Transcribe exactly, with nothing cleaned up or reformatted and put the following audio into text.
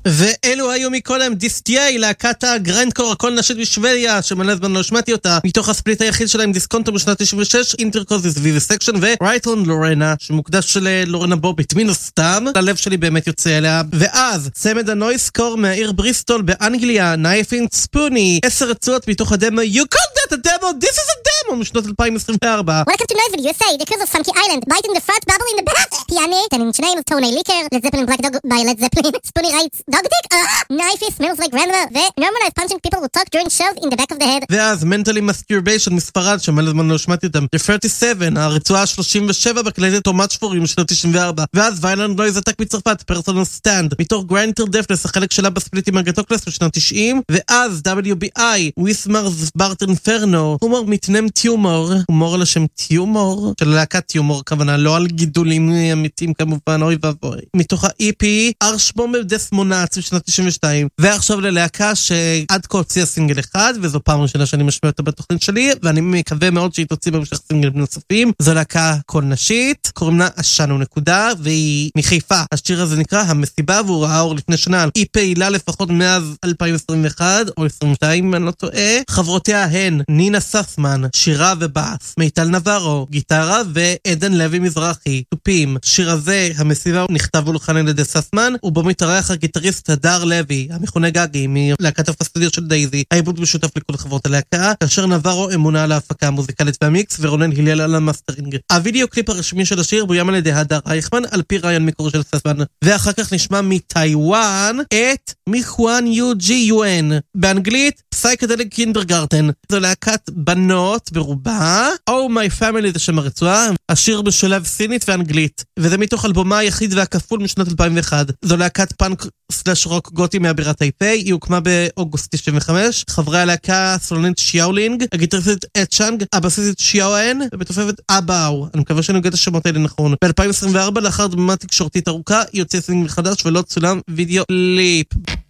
ואלו היו מקודם דיסטיי, להקת הגרנדקור הכל נשית בשוודיה, שמלא זמן לא שמעתי אותה, מתוך הספליט היחיד שלהם דיסקונטו בשנת תשעים ושש, אינטרקוזיס ויביסקשן ורייטון לורנה, שמוקדש ללורנה בוביט, מן הסתם, הלב שלי באמת יוצא אליה. ואז צמד הנויסקור מהעיר בריסטול באנגליה, Knife in Spoony, עשר רצועות מתוך הדמו You called that a demo, this is a demo, משנות אלפיים עשרים וארבע. Welcome to Noiseville, U S A, the cruise of Funky Island, bite in the front, bubble in the back, piano, ten inch nails, Tony Liquor, Led Zeppelin Black Dog by Led Zeppelin, Spoony writes, Dog Dick, uh, Knifey smells like grandma, ו-normalized punching people will talk during shows in the back of the head. ואז Mentally Masturbation מספרד, שמלא זמן לא שמעתי אותם, The שלושים ושבע, הרצועה ה-שלושים ושבע בקלטת תומת שפורים משנות תשעים וארבע, ואז Violent Noise Attack מצרפת, Personal Stand, מתוך Grind Till Deafness, החלק שלה בספליט עם הגטוקלס בשנות תשעים, ואז W B I, Wismar's Bart Inferno, הומור מתנם טיומור, הומור לשם טיומור, של להקת טיומור, כוונה לא על גידולים אמיתיים כמובן, אוי ואבוי, מתוך ה-E P, ארשבום דסמונץ בשנת תשעים ושתיים, ועכשיו ללהקה שעד כה הוציאה סינגל אחד, וזו פעם ראשונה שאני משמיע אותה בתוכנית שלי, ואני מקווה מאוד שהיא תוציא במשך סינגלים נוספים. זו להקה קול נשית, קוראים לה אשנו נקודה, והיא מחיפה. השיר הזה נקרא המסיבה, והוא ראה אור לפני שנה. היא פעילה לפחות מאז אלפיים עשרים ואחת או עשרים ושתיים, אם אני לא טועה. חברותיה הן נינה ססמן, שירה ובאס, מיטל נברו, גיטרה, ועדן לוי מזרחי, תופים. שיר הזה, המסיבה, נכתב ולחן על ידי ססמן, ובו מתארח הגיטריסט הדר לוי, המכונה גגי, מלהקת הפסטדיר של דייזי, העיבוד משותף לכל חברות הלהקה, כאשר נברו אמונה על ההפקה המוזיקלית והמיקס, ורונן הלל על המאסטרינג. הווידאו קליפ הרשמי של השיר בוים על ידי הדר רייכמן, על פי רעיון מקור של ססמן. ואחר כך נשמע מטייוואן את מיחואן יו ג'י יו אן, באנגלית פסייקדליק קינדרגרטן. זו להקת בנות ברובה, Oh My Family זה שם הרצועה, השיר בשלב סינית ואנגלית, וזה מתוך אלבומה היחיד והכפול משנת אלפיים ואחת. זו להקת פאנק סלש רוק גותי מהבירת טייפיי, היא הוקמה באוגוסט תשעים וחמש, חברי הלהקה סולנית שיאולינג, הגיטריסטית אצ'אנג, הבסיסית שיאואן, ובתופפת אבאו, אני מקווה שאני אוגד את השמות האלה נכון. ב-אלפיים עשרים וארבע, לאחר דממה תקשורתית ארוכה, היא יוצא סינגל חדש ולא צולם וידאו ליפ.